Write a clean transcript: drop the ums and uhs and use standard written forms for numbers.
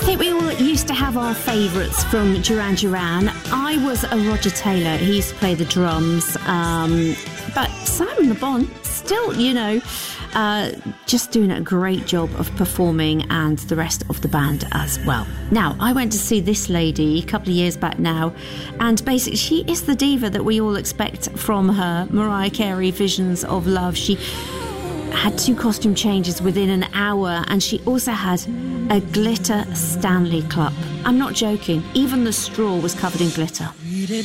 think we all used to have our favourites from Duran Duran. I was a Roger Taylor. He used to play the drums. But Simon Le Bon, still, just doing a great job of performing, and the rest of the band as well. Now, I went to see this lady a couple of years back now, and basically she is the diva that we all expect from her Mariah Carey Visions of Love. She had 2 costume changes within an hour, and she also had a glitter Stanley Cup. I'm not joking, even the straw was covered in glitter.